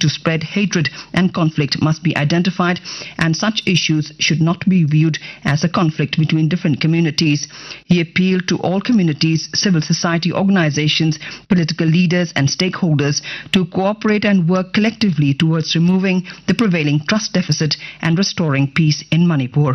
to spread hatred and conflict must be identified, and such issues should not be viewed as a conflict between different communities. He appealed to all communities, civil society organizations, political leaders and stakeholders to cooperate and work collectively towards removing the prevailing trust deficit and restoring peace in Manipur.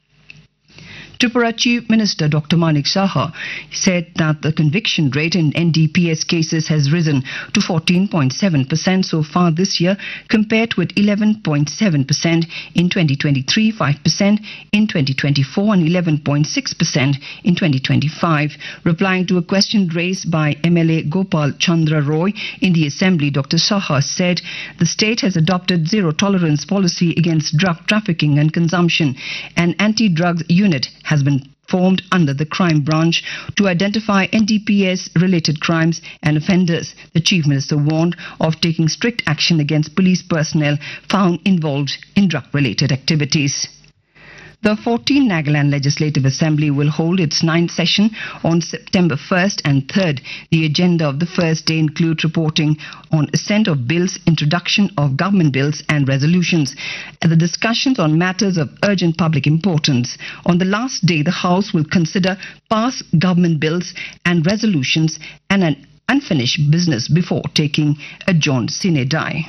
Tripura Chief Minister Dr. Manik Saha said that the conviction rate in NDPS cases has risen to 14.7% so far this year, compared with 11.7% in 2023, 5% in 2024 and 11.6% in 2025. Replying to a question raised by MLA Gopal Chandra Roy in the Assembly, Dr. Saha said the state has adopted zero-tolerance policy against drug trafficking and consumption. An anti-drugs unit has been formed under the crime branch to identify NDPS-related crimes and offenders. The Chief Minister warned of taking strict action against police personnel found involved in drug-related activities. The 14th Nagaland Legislative Assembly will hold its 9th session on September 1st and 3rd. The agenda of the first day includes reporting on assent of bills, introduction of government bills and resolutions, and the discussions on matters of urgent public importance. On the last day, the House will consider past government bills and resolutions and an unfinished business before taking a joint sine die.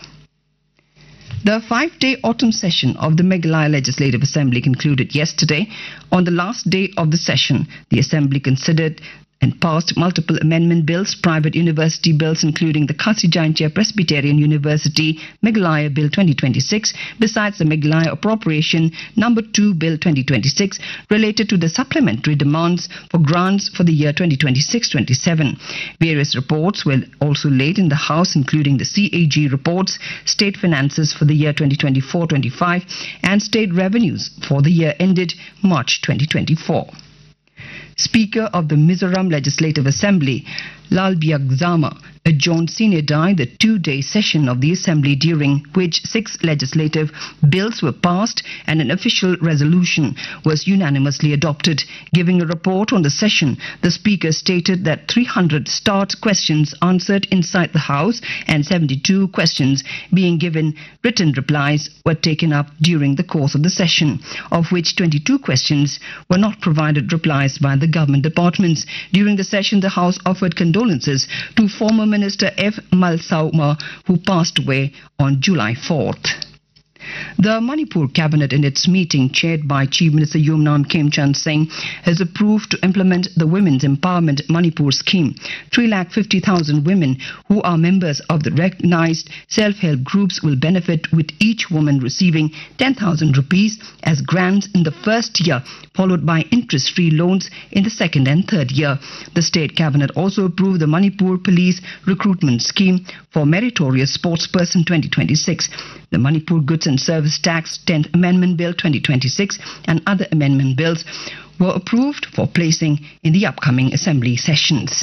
The 5-day autumn session of the Meghalaya Legislative Assembly concluded yesterday. On the last day of the session, the Assembly considered and passed multiple amendment bills, private university bills including the Khasi Jaintia Presbyterian University Meghalaya Bill 2026, besides the Meghalaya Appropriation Number 2 Bill 2026 related to the supplementary demands for grants for the year 2026-27. Various reports were also laid in the House, including the CAG reports, state finances for the year 2024-25 and state revenues for the year ended March 2024. Speaker of the Mizoram Legislative Assembly, Lalbiak Zama, adjourned sine die the 2-day session of the Assembly, during which 6 legislative bills were passed and an official resolution was unanimously adopted. Giving a report on the session, the Speaker stated that 300 start questions answered inside the House and 72 questions being given written replies were taken up during the course of the session, of which 22 questions were not provided replies by the government departments. During the session, the House offered condolences to former Minister F. Malsauma, who passed away on July 4th. The Manipur Cabinet, in its meeting chaired by Chief Minister Yumnam Khemchand Singh, has approved to implement the Women's Empowerment Manipur scheme. 350,000 women who are members of the recognized self-help groups will benefit, with each woman receiving 10,000 rupees as grants in the first year, followed by interest-free loans in the second and third year. The State Cabinet also approved the Manipur Police Recruitment Scheme for Meritorious Sportsperson 2026. The Manipur Goods and Service Tax 10th Amendment Bill 2026 and other amendment bills were approved for placing in the upcoming Assembly sessions.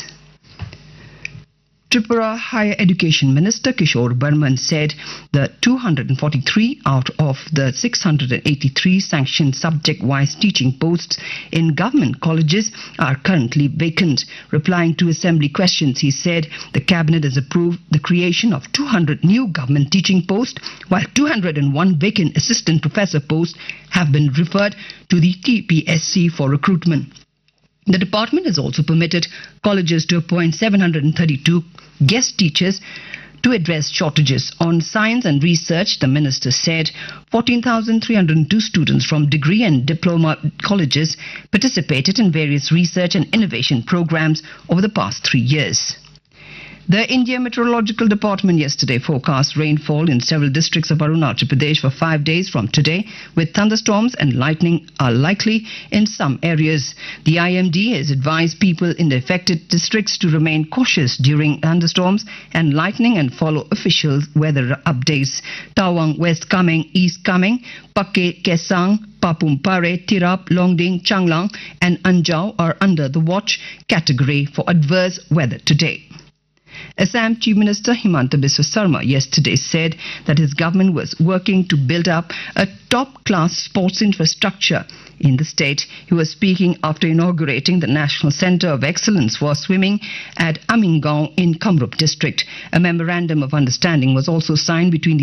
Tripura Higher Education Minister Kishore Burman said that 243 out of the 683 sanctioned subject-wise teaching posts in government colleges are currently vacant. Replying to Assembly questions, he said the Cabinet has approved the creation of 200 new government teaching posts, while 201 vacant assistant professor posts have been referred to the TPSC for recruitment. The department has also permitted colleges to appoint 732 guest teachers to address shortages. On science and research, the minister said 14,302 students from degree and diploma colleges participated in various research and innovation programs over the past 3 years. The India Meteorological Department yesterday forecast rainfall in several districts of Arunachal Pradesh for 5 days from today, with thunderstorms and lightning are likely in some areas. The IMD has advised people in the affected districts to remain cautious during thunderstorms and lightning and follow official weather updates. Tawang, West Kameng, East Kameng, Pakke, Kesang, Papumpare, Tirap, Longding, Changlang and Anjao are under the watch category for adverse weather today. Assam Chief Minister Himanta Biswa Sarma yesterday said that his government was working to build up a top-class sports infrastructure in the state. He was speaking after inaugurating the National Centre of Excellence for Swimming at Amingaon in Kamrup district. A memorandum of understanding was also signed between the